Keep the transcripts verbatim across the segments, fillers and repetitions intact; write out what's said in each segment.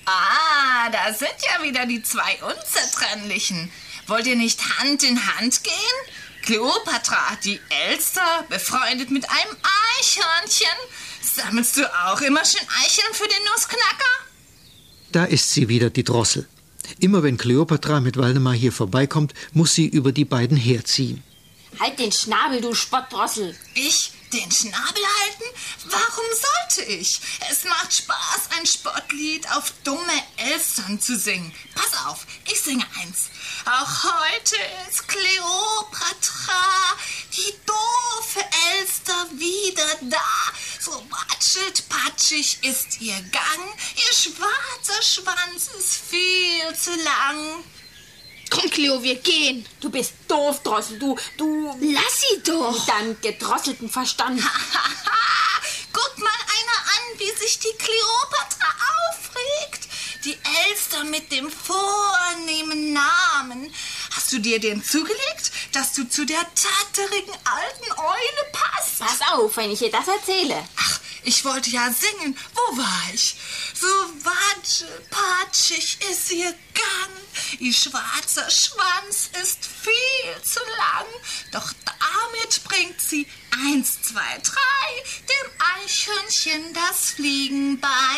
Ah, da sind ja wieder die zwei Unzertrennlichen. Wollt ihr nicht Hand in Hand gehen? Kleopatra, die Elster, befreundet mit einem Eichhörnchen. Sammelst du auch immer schön Eicheln für den Nussknacker? Da ist sie wieder, die Drossel. Immer wenn Kleopatra mit Waldemar hier vorbeikommt, muss sie über die beiden herziehen. Halt den Schnabel, du Spottdrossel. Ich den Schnabel halten? Warum sollte ich? Es macht Spaß, ein Spottlied auf dumme Elstern zu singen. Pass auf, ich singe eins. Auch heute ist Kleopatra, die doofe Elster, wieder da. So watschelt-patschig ist ihr Gang, ihr schwarzer Schwanz ist viel zu lang. Komm, Cleo, wir gehen. Du bist doof, Drossel, du, du... Lass sie doch. Mit deinem gedrosselten Verstand. Guck mal einer an, wie sich die Kleopatra aufregt. Die Elster mit dem vornehmen Namen. Hast du dir den zugelegt, dass du zu der tatterigen alten Eule passt? Pass auf, wenn ich dir das erzähle. Ach, ich wollte ja singen. Wo war ich? So watschelpatschig ist ihr Gang. Ihr schwarzer Schwanz ist viel zu lang. Doch damit bringt sie eins, zwei, drei dem Eichhörnchen das Fliegen bei.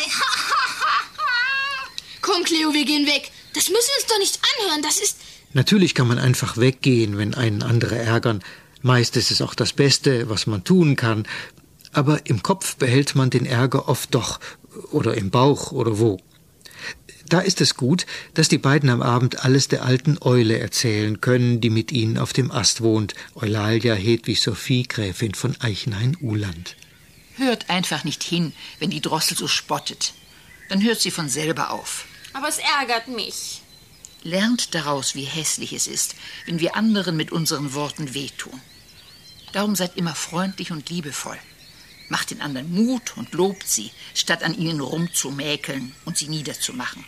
Komm, Cleo, wir gehen weg. Das müssen wir uns doch nicht anhören. Das ist... Natürlich kann man einfach weggehen, wenn einen andere ärgern. Meist ist es auch das Beste, was man tun kann. Aber im Kopf behält man den Ärger oft doch. Oder im Bauch oder wo. Da ist es gut, dass die beiden am Abend alles der alten Eule erzählen können, die mit ihnen auf dem Ast wohnt. Eulalia Hedwig Sophie, Gräfin von Eichenhain-Uhland. Hört einfach nicht hin, wenn die Drossel so spottet. Dann hört sie von selber auf. Aber es ärgert mich. Lernt daraus, wie hässlich es ist, wenn wir anderen mit unseren Worten wehtun. Darum seid immer freundlich und liebevoll. Macht den anderen Mut und lobt sie, statt an ihnen rumzumäkeln und sie niederzumachen.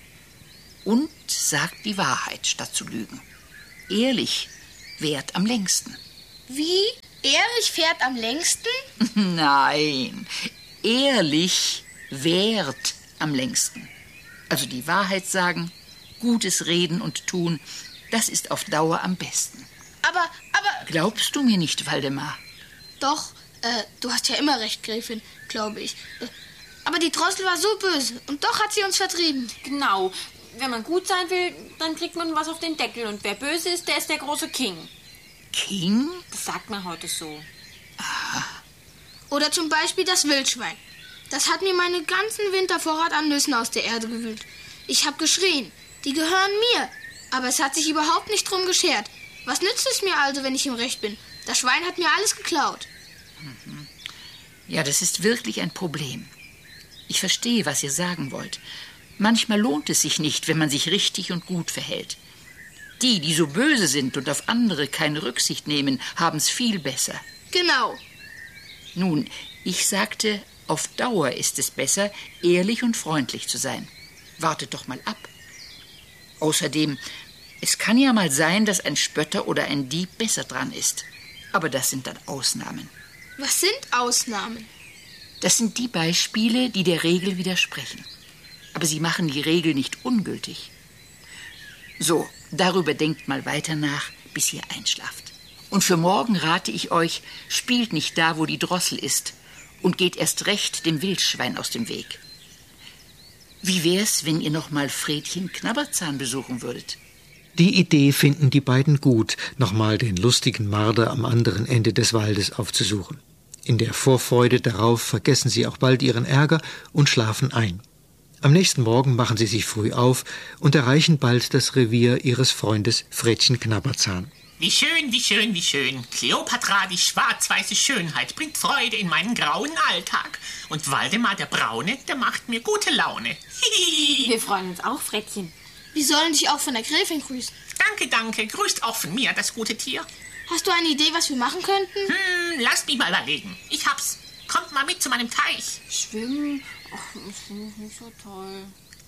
Und sagt die Wahrheit, statt zu lügen. Ehrlich währt am längsten. Wie? Ehrlich fährt am längsten? Nein, ehrlich währt am längsten. Also die Wahrheit sagen, Gutes reden und tun, das ist auf Dauer am besten. Aber, aber... Glaubst du mir nicht, Waldemar? Doch, äh, du hast ja immer recht, Gräfin, glaube ich. Äh, aber die Drossel war so böse und doch hat sie uns vertrieben. Genau. Wenn man gut sein will, dann kriegt man was auf den Deckel. Und wer böse ist, der ist der große King. King? Das sagt man heute so. Aha. Oder zum Beispiel das Wildschwein. Das hat mir meinen ganzen Wintervorrat an Nüssen aus der Erde gewühlt. Ich habe geschrien. Die gehören mir. Aber es hat sich überhaupt nicht drum geschert. Was nützt es mir also, wenn ich im Recht bin? Das Schwein hat mir alles geklaut. Mhm. Ja, das ist wirklich ein Problem. Ich verstehe, was ihr sagen wollt. Manchmal lohnt es sich nicht, wenn man sich richtig und gut verhält. Die, die so böse sind und auf andere keine Rücksicht nehmen, haben es viel besser. Genau. Nun, ich sagte, auf Dauer ist es besser, ehrlich und freundlich zu sein. Wartet doch mal ab. Außerdem, es kann ja mal sein, dass ein Spötter oder ein Dieb besser dran ist. Aber das sind dann Ausnahmen. Was sind Ausnahmen? Das sind die Beispiele, die der Regel widersprechen. Aber sie machen die Regel nicht ungültig. So, darüber denkt mal weiter nach, bis ihr einschlaft. Und für morgen rate ich euch, spielt nicht da, wo die Drossel ist, und geht erst recht dem Wildschwein aus dem Weg. Wie wär's, wenn ihr noch mal Fredchen Knabberzahn besuchen würdet? Die Idee finden die beiden gut, nochmal den lustigen Marder am anderen Ende des Waldes aufzusuchen. In der Vorfreude darauf vergessen sie auch bald ihren Ärger und schlafen ein. Am nächsten Morgen machen sie sich früh auf und erreichen bald das Revier ihres Freundes Fredchen Knabberzahn. Wie schön, wie schön, wie schön. Kleopatra, die schwarz-weiße Schönheit, bringt Freude in meinen grauen Alltag. Und Waldemar, der Braune, der macht mir gute Laune. Wir freuen uns auch, Frettchen. Wir sollen dich auch von der Gräfin grüßen. Danke, danke. Grüßt auch von mir, das gute Tier. Hast du eine Idee, was wir machen könnten? Hm, lasst mich mal überlegen. Ich hab's. Kommt mal mit zu meinem Teich. Schwimmen? Ach, das finde ich nicht so toll.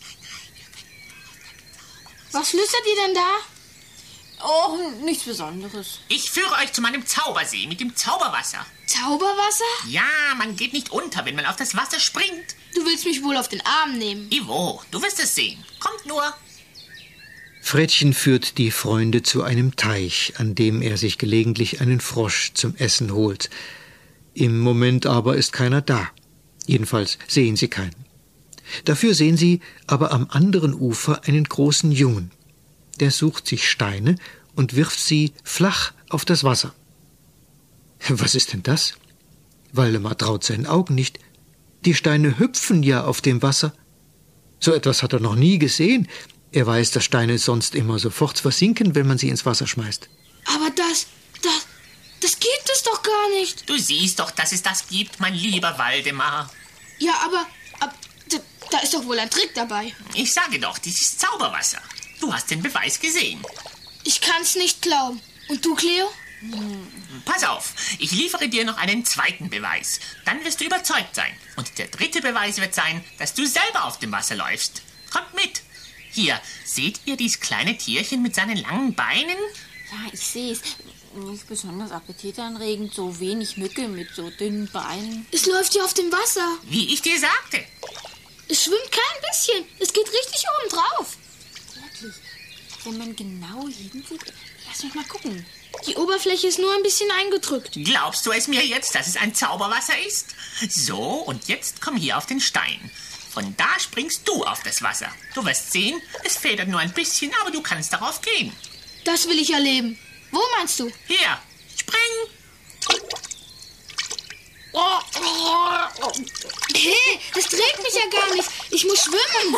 Was flüstert ihr denn da? Oh, nichts Besonderes. Ich führe euch zu meinem Zaubersee mit dem Zauberwasser. Zauberwasser? Ja, man geht nicht unter, wenn man auf das Wasser springt. Du willst mich wohl auf den Arm nehmen. Ivo, du wirst es sehen. Kommt nur. Frettchen führt die Freunde zu einem Teich, an dem er sich gelegentlich einen Frosch zum Essen holt. Im Moment aber ist keiner da. Jedenfalls sehen sie keinen. Dafür sehen sie aber am anderen Ufer einen großen Jungen. Der sucht sich Steine und wirft sie flach auf das Wasser. Was ist denn das? Waldemar traut seinen Augen nicht. Die Steine hüpfen ja auf dem Wasser. So etwas hat er noch nie gesehen. Er weiß, dass Steine sonst immer sofort versinken, wenn man sie ins Wasser schmeißt. Aber das, das, das gibt es doch gar nicht. Du siehst doch, dass es das gibt, mein lieber Waldemar. Ja, aber, aber da, da ist doch wohl ein Trick dabei. Ich sage doch, dies ist Zauberwasser. Du hast den Beweis gesehen. Ich kann's nicht glauben. Und du, Cleo? Pass auf, ich liefere dir noch einen zweiten Beweis. Dann wirst du überzeugt sein. Und der dritte Beweis wird sein, dass du selber auf dem Wasser läufst. Kommt mit. Hier, seht ihr dieses kleine Tierchen mit seinen langen Beinen? Ja, ich sehe es. Nicht besonders appetitanregend, so wenig Mücke mit so dünnen Beinen. Es läuft hier auf dem Wasser. Wie ich dir sagte. Es schwimmt kein bisschen. Es geht richtig oben drauf. Wirklich, wenn man genau hinsieht, lass mich mal gucken. Die Oberfläche ist nur ein bisschen eingedrückt. Glaubst du es mir jetzt, dass es ein Zauberwasser ist? So, und jetzt komm hier auf den Stein. Von da springst du auf das Wasser. Du wirst sehen, es federt nur ein bisschen, aber du kannst darauf gehen. Das will ich erleben. Wo meinst du? Hier, spring! Hey, das trägt mich ja gar nicht. Ich muss schwimmen.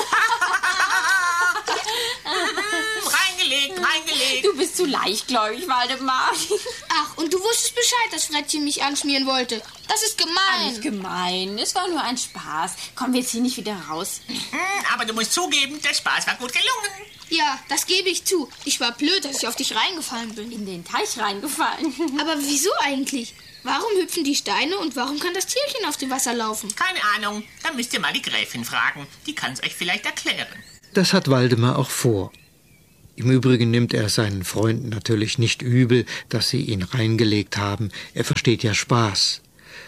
reingelegt, reingelegt. Du bist zu leichtgläubig, Waldemar. Ach, und du wusstest Bescheid, dass Frettchen mich anschmieren wollte. Das ist gemein. Nicht gemein. Es war nur ein Spaß. Kommen wir jetzt hier nicht wieder raus. Aber du musst zugeben, der Spaß war gut gelungen. Ja, das gebe ich zu. Ich war blöd, dass ich auf dich reingefallen bin. In den Teich reingefallen. Aber wieso eigentlich? Warum hüpfen die Steine und warum kann das Tierchen auf dem Wasser laufen? Keine Ahnung, da müsst ihr mal die Gräfin fragen. Die kann es euch vielleicht erklären. Das hat Waldemar auch vor. Im Übrigen nimmt er seinen Freunden natürlich nicht übel, dass sie ihn reingelegt haben. Er versteht ja Spaß.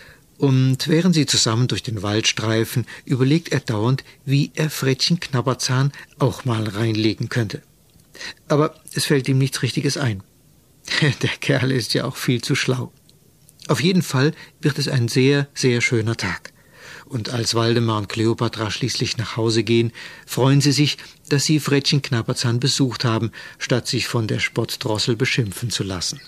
Und während sie zusammen durch den Wald streifen, überlegt er dauernd, wie er Frettchen Knabberzahn auch mal reinlegen könnte. Aber es fällt ihm nichts Richtiges ein. Der Kerl ist ja auch viel zu schlau. Auf jeden Fall wird es ein sehr, sehr schöner Tag. Und als Waldemar und Kleopatra schließlich nach Hause gehen, freuen sie sich, dass sie Frettchen Knabberzahn besucht haben, statt sich von der Spottdrossel beschimpfen zu lassen.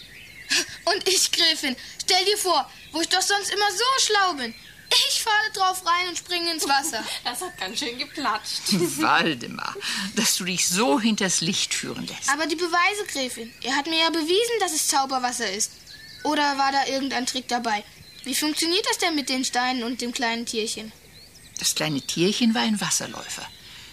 Und ich, Gräfin, stell dir vor, wo ich doch sonst immer so schlau bin. Ich falle drauf rein und springe ins Wasser. Das hat ganz schön geplatscht. Waldemar, dass du dich so hinters Licht führen lässt. Aber die Beweise, Gräfin. Er hat mir ja bewiesen, dass es Zauberwasser ist. Oder war da irgendein Trick dabei? Wie funktioniert das denn mit den Steinen und dem kleinen Tierchen? Das kleine Tierchen war ein Wasserläufer.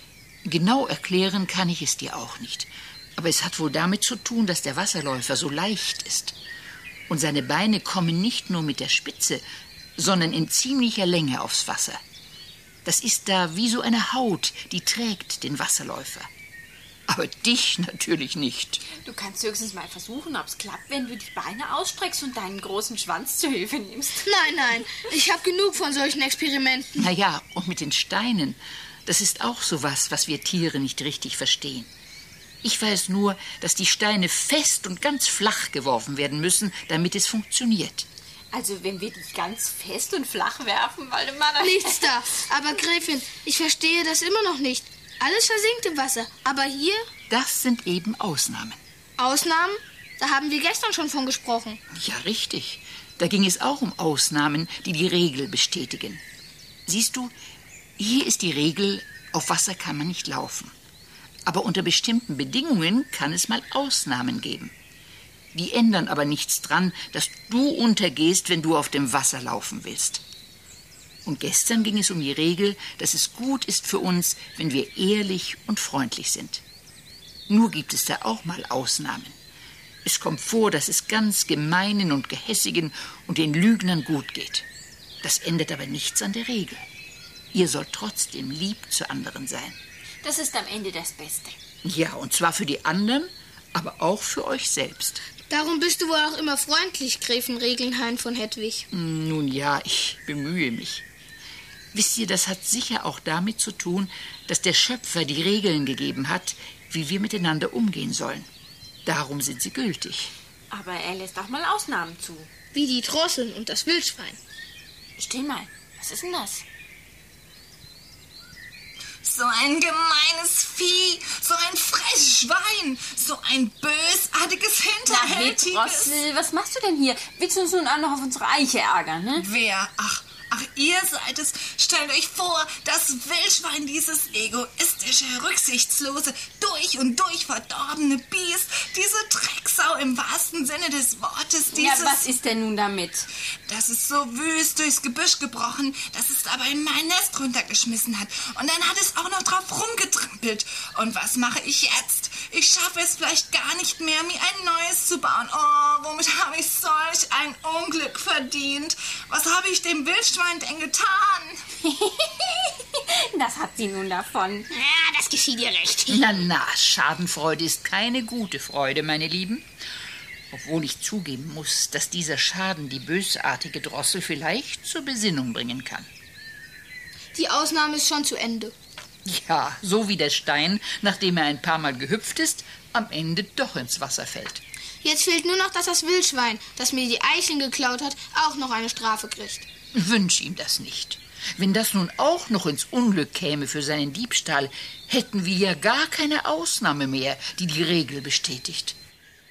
Genau erklären kann ich es dir auch nicht. Aber es hat wohl damit zu tun, dass der Wasserläufer so leicht ist. Und seine Beine kommen nicht nur mit der Spitze, sondern in ziemlicher Länge aufs Wasser. Das ist da wie so eine Haut, die trägt den Wasserläufer. Aber dich natürlich nicht. Du kannst höchstens mal versuchen, ob es klappt, wenn du die Beine ausstreckst und deinen großen Schwanz zur Hilfe nimmst. Nein, nein, ich habe genug von solchen Experimenten. Na ja, und mit den Steinen, das ist auch sowas, was wir Tiere nicht richtig verstehen. Ich weiß nur, dass die Steine fest und ganz flach geworfen werden müssen, damit es funktioniert. Also wenn wir dich ganz fest und flach werfen, Waldemar... dann- Nichts da. Aber Gräfin, ich verstehe das immer noch nicht. Alles versinkt im Wasser. Aber hier Das sind eben Ausnahmen. Ausnahmen? Da haben wir gestern schon von gesprochen. Ja, richtig. Da ging es auch um Ausnahmen, die die Regel bestätigen. Siehst du, hier ist die Regel, auf Wasser kann man nicht laufen. Aber unter bestimmten Bedingungen kann es mal Ausnahmen geben. Die ändern aber nichts dran, dass du untergehst, wenn du auf dem Wasser laufen willst. Und gestern ging es um die Regel, dass es gut ist für uns, wenn wir ehrlich und freundlich sind. Nur gibt es da auch mal Ausnahmen. Es kommt vor, dass es ganz Gemeinen und Gehässigen und den Lügnern gut geht. Das ändert aber nichts an der Regel. Ihr sollt trotzdem lieb zu anderen sein. Das ist am Ende das Beste. Ja, und zwar für die anderen, aber auch für euch selbst. Darum bist du wohl auch immer freundlich, Gräfin Regelnhain von Hedwig. Nun ja, ich bemühe mich. Wisst ihr, das hat sicher auch damit zu tun, dass der Schöpfer die Regeln gegeben hat, wie wir miteinander umgehen sollen. Darum sind sie gültig. Aber er lässt auch mal Ausnahmen zu. Wie die Drosseln und das Wildschwein. Still mal, was ist denn das? So ein gemeines Vieh, so ein Fressschwein, so ein bösartiges, Na, hey, hinterhältiges... Drossel, was machst du denn hier? Willst du uns nun auch noch auf unsere Eiche ärgern, ne? Wer? Ach, ach, ihr seid es. Stellt euch vor, das Wildschwein, dieses egoistische, rücksichtslose, durch und durch verdorbene Biest, diese Drecksau im wahrsten Sinne des Wortes, dieses... Ja, was ist denn nun damit? Das ist so wüst durchs Gebüsch gebrochen, dass es aber in mein Nest runtergeschmissen hat. Und dann hat es auch noch drauf rumgetrampelt. Und was mache ich jetzt? Ich schaffe es vielleicht gar nicht mehr, mir ein neues zu bauen. Oh, womit habe ich solch ein Unglück verdient? Was habe ich dem Wildschwein denn getan? Das hat sie nun davon. Ja, das geschieht dir recht. Na, na, Schadenfreude ist keine gute Freude, meine Lieben. Obwohl ich zugeben muss, dass dieser Schaden die bösartige Drossel vielleicht zur Besinnung bringen kann. Die Ausnahme ist schon zu Ende. Ja, so wie der Stein, nachdem er ein paar Mal gehüpft ist, am Ende doch ins Wasser fällt. Jetzt fehlt nur noch, dass das Wildschwein, das mir die Eicheln geklaut hat, auch noch eine Strafe kriegt. Wünsch ihm das nicht. Wenn das nun auch noch ins Unglück käme für seinen Diebstahl, hätten wir ja gar keine Ausnahme mehr, die die Regel bestätigt.